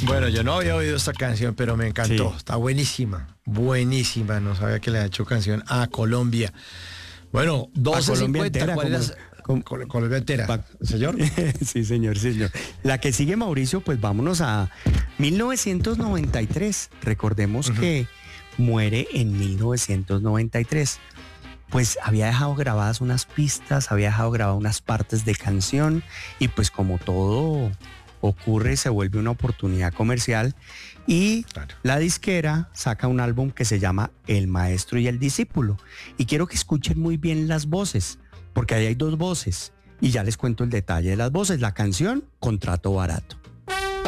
Bueno, yo no había oído esta canción, pero me encantó. Sí. Está buenísima, buenísima. No sabía que le ha hecho canción a Colombia. Bueno, A Colombia 12:50. entera, ¿Cuál es como- Colombia entera? Pa- ¿Señor? Sí, señor, sí, señor. La que sigue, Mauricio, pues vámonos a 1993. Recordemos que muere en 1993. Pues había dejado grabadas unas pistas, había dejado grabadas unas partes de canción y pues como todo ocurre, se vuelve una oportunidad comercial y Claro. la disquera saca un álbum que se llama El Maestro y el Discípulo. Y quiero que escuchen muy bien las voces, porque ahí hay dos voces y ya les cuento el detalle de las voces. La canción, Contrato Barato.